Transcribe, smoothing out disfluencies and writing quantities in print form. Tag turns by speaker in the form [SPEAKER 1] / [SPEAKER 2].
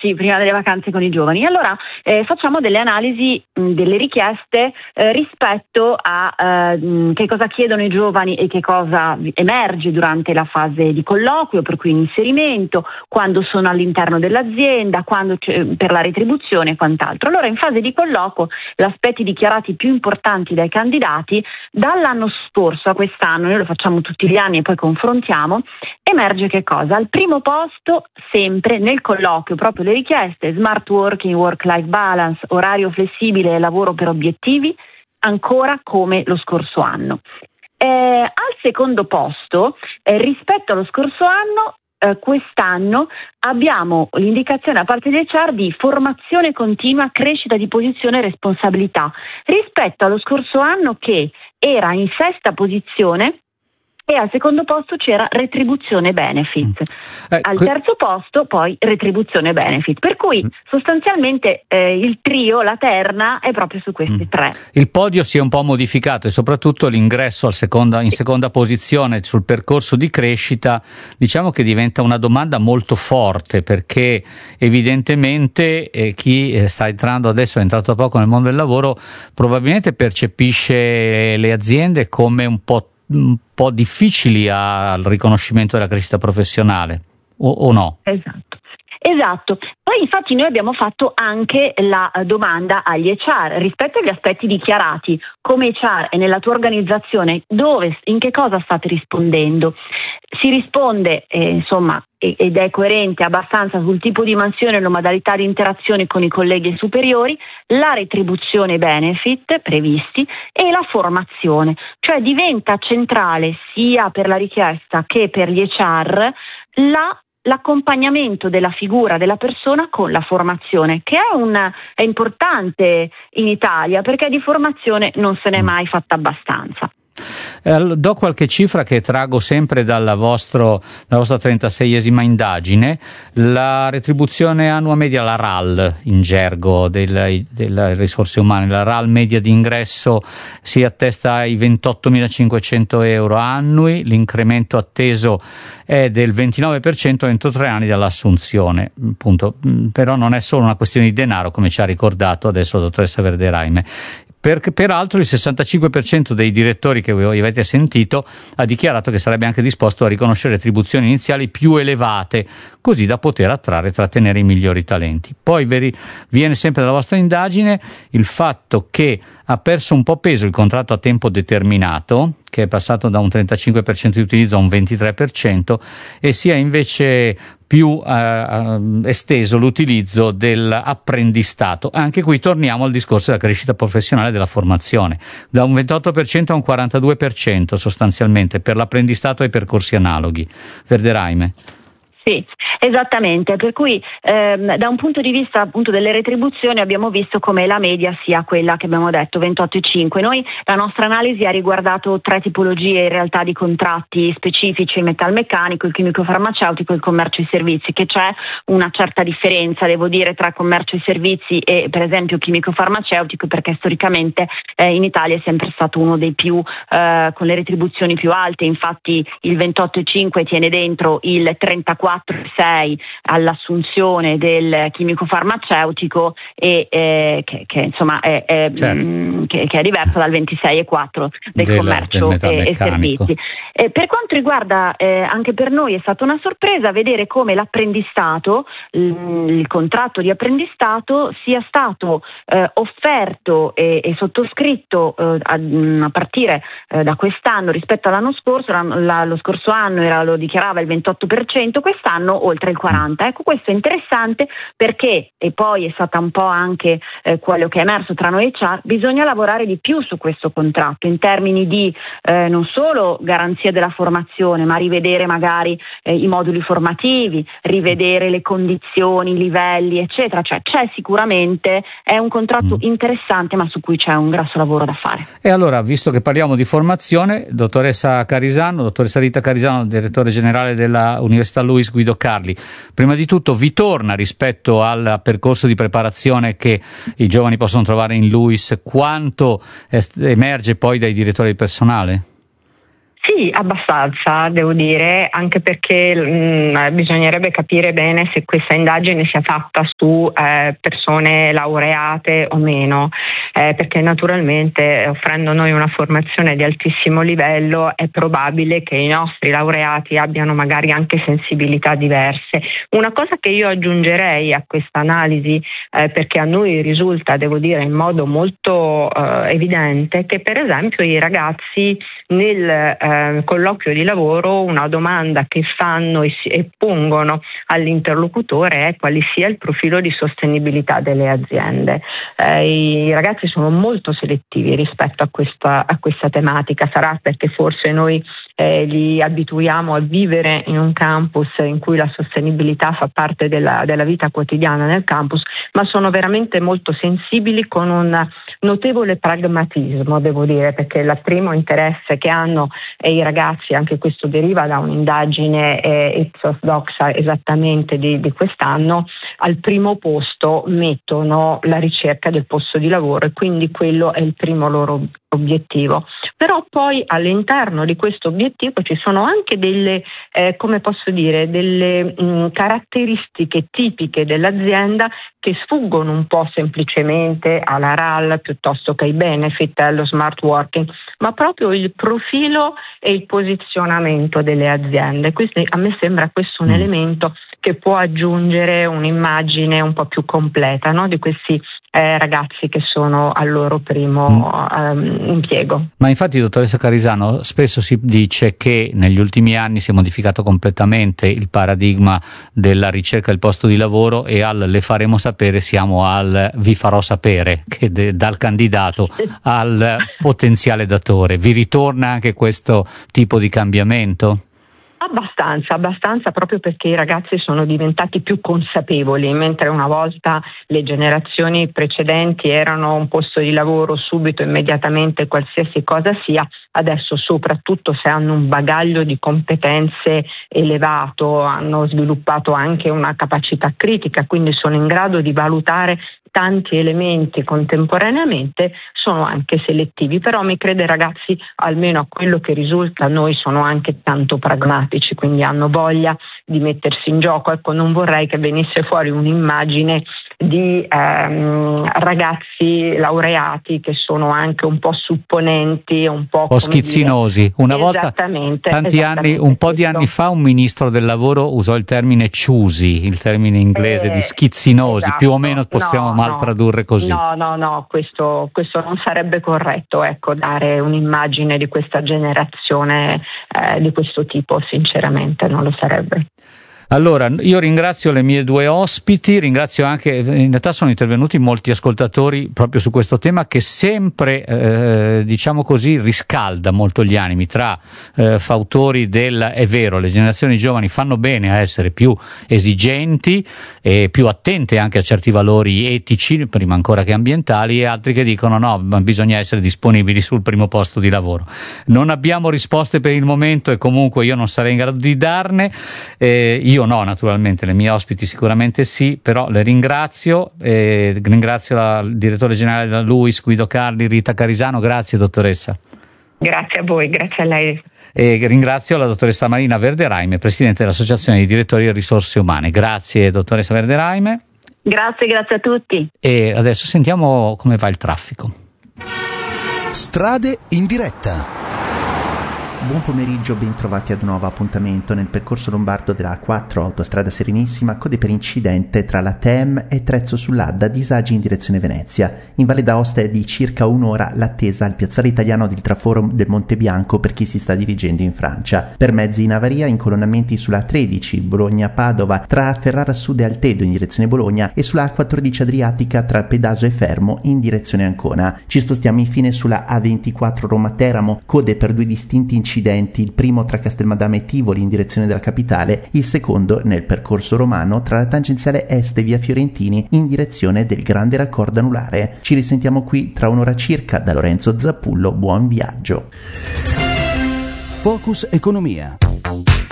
[SPEAKER 1] Sì, prima delle vacanze con i giovani. Allora facciamo delle analisi delle richieste rispetto a che cosa chiedono i giovani e che cosa emerge durante la fase di colloquio, per cui inserimento, quando sono all'interno dell'azienda, quando per la retribuzione e quant'altro. Allora in fase di colloquio gli aspetti dichiarati più importanti dai candidati dall'anno scorso a quest'anno, noi lo facciamo tutti gli anni e poi confrontiamo, emerge che cosa? Al primo posto sempre nel colloquio proprio le richieste: smart working, work-life balance, orario flessibile e lavoro per obiettivi, ancora come lo scorso anno. Al secondo posto, rispetto allo scorso anno, quest'anno abbiamo l'indicazione da parte del CHAR di formazione continua, crescita di posizione e responsabilità, rispetto allo scorso anno che era in sesta posizione e al secondo posto c'era retribuzione benefit, al terzo posto poi retribuzione benefit, per cui sostanzialmente il trio, la terna è proprio su questi tre.
[SPEAKER 2] Il podio si è un po' modificato e soprattutto l'ingresso in seconda posizione sul percorso di crescita, diciamo che diventa una domanda molto forte, perché evidentemente chi sta entrando adesso, è entrato da poco nel mondo del lavoro, probabilmente percepisce le aziende come un po' difficili al riconoscimento della crescita professionale, o no?
[SPEAKER 1] Esatto. Poi infatti noi abbiamo fatto anche la domanda agli HR rispetto agli aspetti dichiarati. Come HR e nella tua organizzazione in che cosa state rispondendo? Si risponde ed è coerente abbastanza sul tipo di mansione e la modalità di interazione con i colleghi superiori, la retribuzione benefit previsti e la formazione, cioè diventa centrale sia per la richiesta che per gli HR l'accompagnamento della figura della persona con la formazione, che è importante in Italia perché di formazione non se n'è mai fatta abbastanza.
[SPEAKER 2] Do qualche cifra che traggo sempre dalla vostra 36esima indagine. La retribuzione annua media, la RAL in gergo delle risorse umane, la RAL media di ingresso si attesta ai 28.500 euro annui, l'incremento atteso è del 29% entro 3 anni dall'assunzione, appunto. Però non è solo una questione di denaro, come ci ha ricordato adesso la dottoressa Verderaime. Peraltro il 65% dei direttori che voi avete sentito ha dichiarato che sarebbe anche disposto a riconoscere retribuzioni iniziali più elevate, così da poter attrarre e trattenere i migliori talenti. Poi viene sempre dalla vostra indagine il fatto che ha perso un po' peso il contratto a tempo determinato, che è passato da un 35% di utilizzo a un 23%, e sia invece più esteso l'utilizzo dell'apprendistato. Anche qui torniamo al discorso della crescita professionale e della formazione, da un 28% a un 42% sostanzialmente per l'apprendistato e i percorsi analoghi. Verderaime.
[SPEAKER 1] Sì, esattamente, per cui da un punto di vista appunto delle retribuzioni abbiamo visto come la media sia quella che abbiamo detto, 28,5. Noi la nostra analisi ha riguardato 3 tipologie in realtà di contratti specifici: il metalmeccanico, il chimico farmaceutico e il commercio e servizi, che c'è una certa differenza, devo dire, tra commercio e servizi e per esempio chimico farmaceutico, perché storicamente in Italia è sempre stato uno dei più con le retribuzioni più alte. Infatti il 28,5 tiene dentro il 34,6 all'assunzione del chimico farmaceutico e che insomma certo, che è diverso dal 26,4 del commercio e servizi. Per quanto riguarda anche per noi è stata una sorpresa vedere come l'apprendistato, il contratto di apprendistato sia stato offerto e sottoscritto a partire da quest'anno rispetto all'anno scorso. Lo scorso anno lo dichiarava il 28%, quest'anno oltre il 40%. Ecco, questo è interessante perché, e poi è stata un po' anche quello che è emerso tra noi e HR, bisogna lavorare di più su questo contratto in termini di non solo garanzia della formazione, ma rivedere magari i moduli formativi, rivedere le condizioni, i livelli, eccetera. Cioè c'è sicuramente, è un contratto interessante, ma su cui c'è un grosso lavoro da fare.
[SPEAKER 2] E allora, visto che parliamo di formazione, dottoressa Rita Carisano, direttore generale della Università Luis Guido Carli, prima di tutto vi torna rispetto al percorso di preparazione che i giovani possono trovare in Luis, quanto emerge poi dai direttori di personale?
[SPEAKER 3] Sì, abbastanza, devo dire, anche perché bisognerebbe capire bene se questa indagine sia fatta su persone laureate o meno, perché naturalmente offrendo noi una formazione di altissimo livello è probabile che i nostri laureati abbiano magari anche sensibilità diverse. Una cosa che io aggiungerei a questa analisi, perché a noi risulta, devo dire, in modo molto evidente, che per esempio i ragazzi nel colloquio di lavoro una domanda che fanno e pongono all'interlocutore è quale sia il profilo di sostenibilità delle aziende. I ragazzi sono molto selettivi rispetto a questa tematica, sarà perché forse noi li abituiamo a vivere in un campus in cui la sostenibilità fa parte della vita quotidiana nel campus, ma sono veramente molto sensibili con un notevole pragmatismo, devo dire, perché il primo interesse che hanno i ragazzi, anche questo deriva da un'indagine Ipsos Doxa esattamente di quest'anno, al primo posto mettono la ricerca del posto di lavoro e quindi quello è il primo loro obiettivo. Però poi all'interno di questo obiettivo ci sono anche delle caratteristiche tipiche dell'azienda che sfuggono un po' semplicemente alla RAL piuttosto che ai benefit, allo smart working, ma proprio il profilo e il posizionamento delle aziende. Quindi a me sembra questo un elemento che può aggiungere un'immagine un po' più completa, no? Di questi ragazzi che sono al loro primo impiego.
[SPEAKER 2] Ma infatti, dottoressa Carisano, spesso si dice che negli ultimi anni si è modificato completamente il paradigma della ricerca del posto di lavoro e al le faremo sapere siamo al vi farò sapere, che dal candidato al potenziale datore. Vi ritorna anche questo tipo di cambiamento?
[SPEAKER 3] Abbastanza, proprio perché i ragazzi sono diventati più consapevoli, mentre una volta le generazioni precedenti erano un posto di lavoro subito, immediatamente, qualsiasi cosa sia, adesso soprattutto se hanno un bagaglio di competenze elevato, hanno sviluppato anche una capacità critica, quindi sono in grado di valutare tanti elementi contemporaneamente, sono anche selettivi, però mi crede ragazzi, almeno a quello che risulta a noi, sono anche tanto pragmatici, quindi hanno voglia di mettersi in gioco. Ecco, non vorrei che venisse fuori un'immagine di ragazzi laureati che sono anche un po' supponenti, un po'
[SPEAKER 2] schizzinosi. Una volta, un po' di anni fa, un ministro del lavoro usò il termine choosy, il termine inglese di schizzinosi,
[SPEAKER 3] esatto.
[SPEAKER 2] Più o meno possiamo mal tradurre così.
[SPEAKER 3] No, questo non sarebbe corretto, ecco, dare un'immagine di questa generazione di questo tipo, sinceramente non lo sarebbe.
[SPEAKER 2] Allora, io ringrazio le mie due ospiti, ringrazio anche, in realtà sono intervenuti molti ascoltatori proprio su questo tema che sempre, diciamo così, riscalda molto gli animi tra fautori è vero, le generazioni giovani fanno bene a essere più esigenti e più attente anche a certi valori etici, prima ancora che ambientali, e altri che dicono no, ma bisogna essere disponibili sul primo posto di lavoro. Non abbiamo risposte per il momento e comunque io non sarei in grado di darne, io no, naturalmente, le mie ospiti sicuramente sì, però le ringrazio, ringrazio il direttore generale della LUISS, Guido Carli, Rita Carisano, grazie dottoressa.
[SPEAKER 3] Grazie a voi, grazie a lei.
[SPEAKER 2] E ringrazio la dottoressa Marina Verderaime, presidente dell'Associazione di Direttori di Risorse Umane. Grazie dottoressa Verderaime.
[SPEAKER 1] Grazie a tutti.
[SPEAKER 2] E adesso sentiamo come va il traffico.
[SPEAKER 4] Strade in diretta.
[SPEAKER 5] Buon pomeriggio, ben trovati ad un nuovo appuntamento nel percorso lombardo della A4 Autostrada Serenissima, code per incidente tra la TEM e Trezzo sull'Adda, disagi in direzione Venezia. In Valle d'Aosta è di circa un'ora l'attesa al piazzale italiano del traforo del Monte Bianco per chi si sta dirigendo in Francia. Per mezzi in avaria, incolonnamenti sulla 13 Bologna-Padova tra Ferrara Sud e Altedo in direzione Bologna e sulla A14 Adriatica tra Pedaso e Fermo in direzione Ancona. Ci spostiamo infine sulla A24 Roma-Teramo, code per due distinti incidenti, il primo tra Castelmadama e Tivoli in direzione della capitale, il secondo nel percorso romano tra la tangenziale est e via Fiorentini in direzione del grande raccordo anulare. Ci risentiamo qui tra un'ora circa. Da Lorenzo Zappullo, buon viaggio.
[SPEAKER 4] Focus Economia.